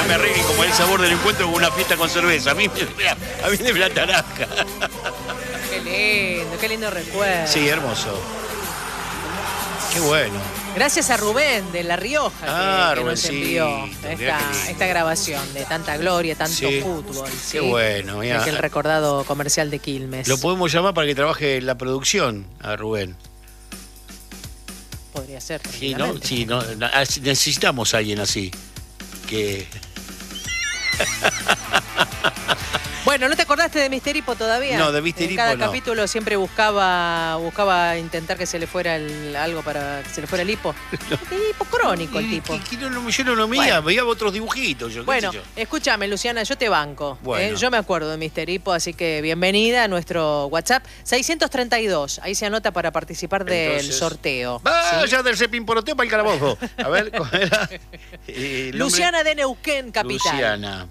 me arreglen como el sabor del encuentro con una fiesta con cerveza. A mí de la naranja. Qué lindo recuerdo. Sí, hermoso. Qué bueno. Gracias a Rubén de La Rioja que nos envió esta grabación de tanta gloria, tanto fútbol. ¿Sí? Qué bueno. Mira. El recordado comercial de Quilmes. Lo podemos llamar para que trabaje en la producción a Rubén. Podría ser. Sí, ¿no? Sí, no, necesitamos a alguien así. Que... Bueno, ¿no te acordaste de Mister Hipo todavía? No, de Mister Hipo no. En cada capítulo siempre buscaba intentar que se le fuera algo para que se le fuera el hipo. Hipo crónico el tipo. Yo no lo veía, veía otros dibujitos. Bueno, escúchame, Luciana, yo te banco. Bueno. Yo me acuerdo de Mister Hipo, así que bienvenida a nuestro WhatsApp 632. Ahí se anota para participar del sorteo. Vaya del Cepín Poroteo para el calabozo. A ver, ¿cómo era? Luciana de Neuquén, capital. Luciana.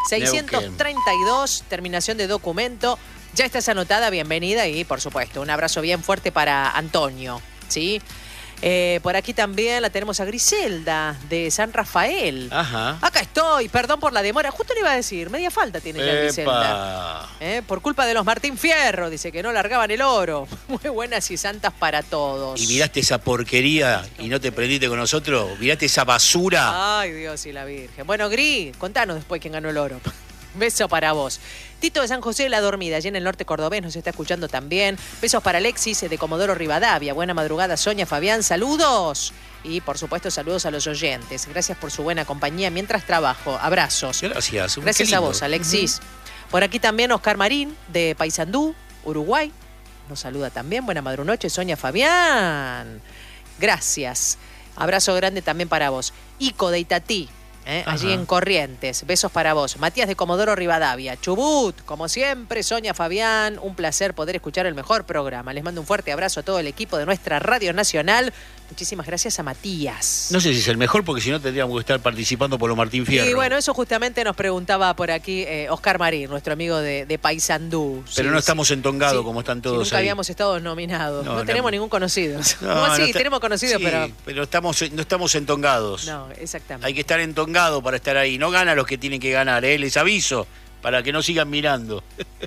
632, terminación de documento. Ya estás anotada, bienvenida y, por supuesto, un abrazo bien fuerte para Antonio, ¿sí? Por aquí también la tenemos a Griselda, de San Rafael. Ajá. Acá estoy, perdón por la demora. Justo le iba a decir, media falta tiene ya Griselda. Por culpa de los Martín Fierro, dice que no largaban el oro. Muy buenas y santas para todos. ¿Y miraste esa porquería y no te prendiste con nosotros? ¿Miraste esa basura? Ay, Dios y la Virgen. Bueno, Gris, contanos después quién ganó el oro. Beso para vos. Tito de San José de la Dormida, allí en el norte cordobés, nos está escuchando también. Besos para Alexis de Comodoro Rivadavia. Buena madrugada, Sonia, Fabián, saludos. Y, por supuesto, saludos a los oyentes. Gracias por su buena compañía mientras trabajo. Abrazos. Gracias. Gracias a vos, Alexis. Por aquí también Oscar Marín, de Paysandú, Uruguay. Nos saluda también. Buena madrunoche, Sonia, Fabián. Gracias. Abrazo grande también para vos. Ico de Itatí. Allí en Corrientes. Besos para vos. Matías de Comodoro Rivadavia. Chubut, como siempre, Sonia, Fabián. Un placer poder escuchar el mejor programa. Les mando un fuerte abrazo a todo el equipo de nuestra Radio Nacional. Muchísimas gracias a Matías. No sé si es el mejor, porque si no tendríamos que estar participando por los Martín Fierro. Y bueno, eso justamente nos preguntaba por aquí Oscar Marín, nuestro amigo de Paysandú. Pero no estamos entongados como están todos nunca ahí. Habíamos estado nominados. No tenemos ningún conocido. No, tenemos conocidos, pero no estamos entongados. No, exactamente. Hay que estar entongado para estar ahí. No gana los que tienen que ganar, les aviso, para que no sigan mirando.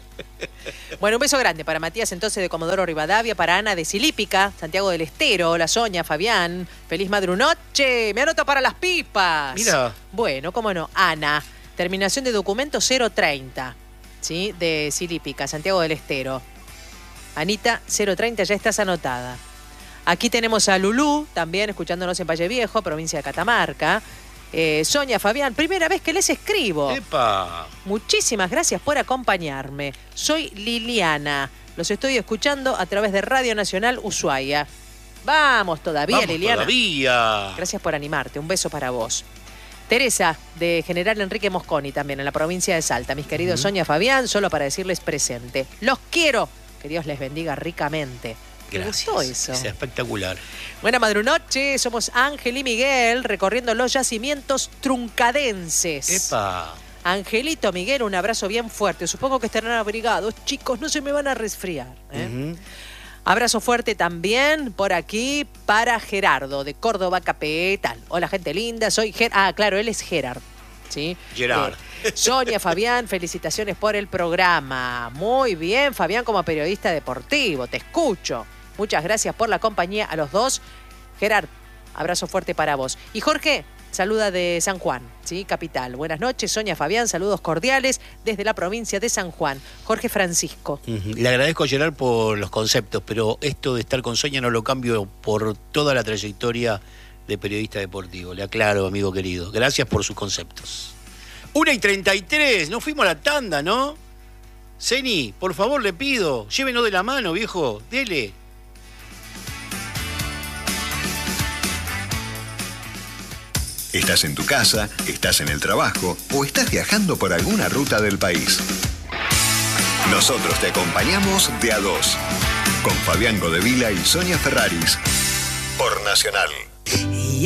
Bueno, un beso grande para Matías entonces de Comodoro Rivadavia, para Ana de Silípica, Santiago del Estero, la Sonia, Fabián, feliz madrunoche, me anoto para las pipas. Mira. Bueno, cómo no, Ana, terminación de documento 030, ¿sí? De Silípica, Santiago del Estero. Anita, 030, ya estás anotada. Aquí tenemos a Lulú, también escuchándonos en Valle Viejo, provincia de Catamarca. Sonia, Fabián, primera vez que les escribo. ¡Epa! Muchísimas gracias por acompañarme. Soy Liliana. Los estoy escuchando a través de Radio Nacional Ushuaia. Vamos todavía, Liliana. Todavía. Gracias por animarte. Un beso para vos. Teresa, de General Enrique Mosconi, también en la provincia de Salta. Mis queridos Sonia, Fabián, solo para decirles presente. Los quiero. Que Dios les bendiga ricamente. Gracias. ¿Te gustó eso? Es espectacular. Buena madrunoche, somos Ángel y Miguel recorriendo los yacimientos truncadenses. ¡Epa! Angelito, Miguel, un abrazo bien fuerte. Supongo que estarán abrigados. Chicos, no se me van a resfriar. Abrazo fuerte también por aquí para Gerardo, de Córdoba Capital. Hola, gente linda. Soy claro, él es Gerard. ¿Sí? Gerard. Sonia, Fabián, felicitaciones por el programa. Muy bien, Fabián, como periodista deportivo. Te escucho. Muchas gracias por la compañía a los dos. Gerard, abrazo fuerte para vos. Y Jorge, saluda de San Juan, ¿sí? Capital. Buenas noches, Sonia, Fabián, saludos cordiales desde la provincia de San Juan. Jorge Francisco. Le agradezco a Gerard por los conceptos, pero esto de estar con Sonia no lo cambio por toda la trayectoria de periodista deportivo. Le aclaro, amigo querido. Gracias por sus conceptos. 1:33, nos fuimos a la tanda, ¿no? Zeni, por favor, le pido, llévenos de la mano, viejo, dele. Estás en tu casa, estás en el trabajo o estás viajando por alguna ruta del país. Nosotros te acompañamos de a dos, con Fabián Godevila y Sonia Ferraris, por Nacional.